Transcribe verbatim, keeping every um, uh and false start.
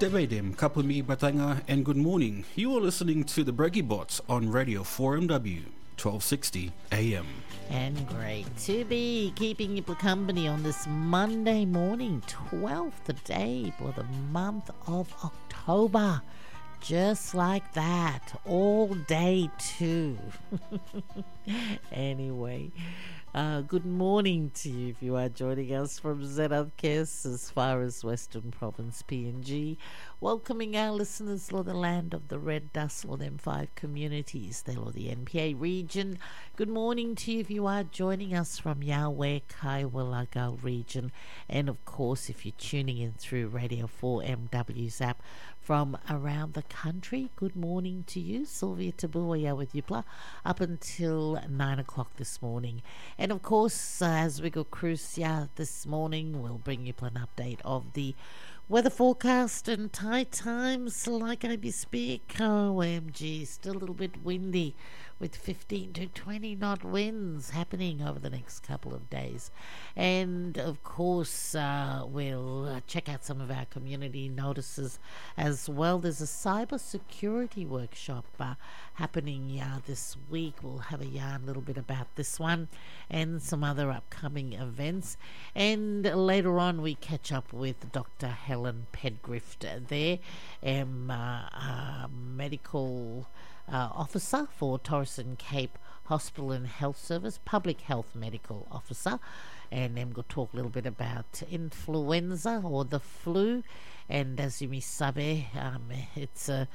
Te Veidem, Kapumi Batanga, and good morning. You are listening to the Breggy Bots on Radio four M W, twelve sixty A M. And great to be keeping you company on this Monday morning, twelfth day for the month of October. Just like that, all day too. Anyway, uh, good morning to you if you are joining us from Zenadkes as far as Western Province P N G. Welcoming our listeners, Lord, the land of the red dust, Lord, them five communities, they Lord, the N P A region. Good morning to you if you are joining us from Yahweh, Kaiwalaga region. And of course, if you're tuning in through Radio four M W's app from around the country, good morning to you. Sylvia Tabuaya with you up until nine o'clock this morning. And of course, uh, as we go cruise yeah, this morning, we'll bring you an update of the weather forecast and tight times like I bespeak. O M G, still a little bit windy with fifteen to twenty knot winds happening over the next couple of days. And of course, uh, we'll uh, check out some of our community notices as well. There's a cyber security workshop uh, happening uh, this week. We'll have a yarn a little bit about this one and some other upcoming events. And later on, we catch up with Doctor Helen Pedgrift there, um, uh, uh, medical Uh, officer for Torres and Cape Hospital and Health Service, Public Health Medical Officer, and then we'll talk a little bit about influenza or the flu. And as you may sabe, um, it's a